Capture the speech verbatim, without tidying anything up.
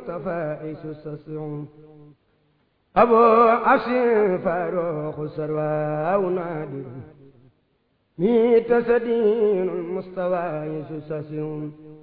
المصطفى يسوس أبو عشر فاروق سروا ونادر ميت سدين المستوى يسوس